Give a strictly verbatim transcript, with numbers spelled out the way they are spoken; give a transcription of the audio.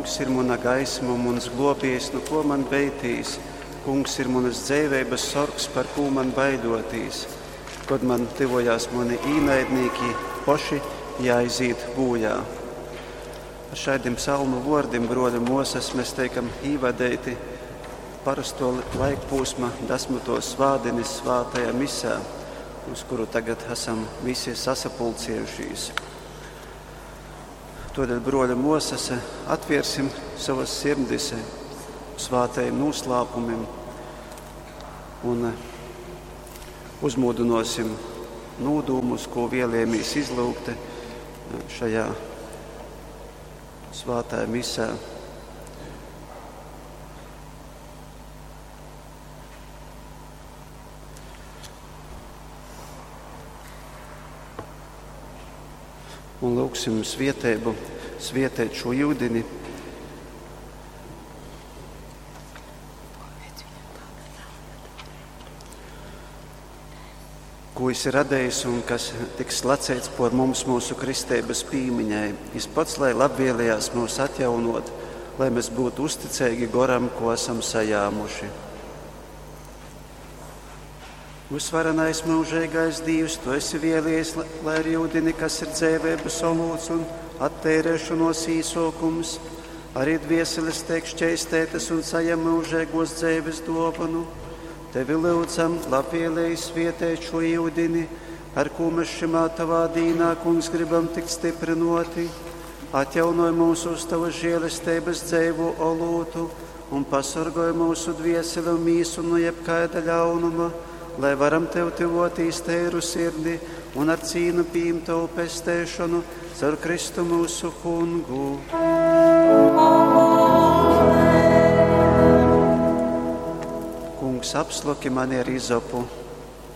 Kungs ir mana gaisma, mans globējs, no ko man beitīs. Kungs ir manas dzīvības sorgs, par ko man baidotīs. Kad man tivojās mani īnaidnīki, poši jāiziet bojā. Ar šādiem psalmu vārdiem, broļa Moses, mēs teikam īvadēti parasto laikposma desmitos svādinis svātajā misā, uz kuru tagad esam visi sasapulcējušies. Tādēļ, broļa Moses, atvērsim savas sirdis svātajiem noslēpumiem un uzmodinosim nūdūmus, ko vēlamies izlūgt šajā svātajā misā. Un lūksim svētību, svētīt šo jūdeni, ko viņš ir radījis un kas tiks lacēts par mums mūsu kristības pīmiņai. Viņš pats, lai labvēlējās mūs atjaunot, lai mēs būtu uzticīgi goram, ko esam sajāmuši. Visvarenais mūžīgais Dievs, tu esi vēlējies, lai ar jūdeni, kas ir dzīvības olots un attērēšanos īsokums, arī dvieseles tiek šķēstētas un sajam mūžīgos dzīves dāvanu. Tevi lūdzam, labvēlēji svētēt šo jūdeni, ar ko mēs šimā tavā dīnā, Kungs, gribam tikt stiprinoti. Atjaunoj mūsu uz tavas žēlistības dzīvo olotu un pasargoj mūsu dvieseli un mīsu no jebkaida ļaunuma, lai varam tev tivotīs tēru sirdi un ar cīnu pīm tavu pestēšanu caur Kristu mūsu Kungu. Kungs, apsloki mani ar izopu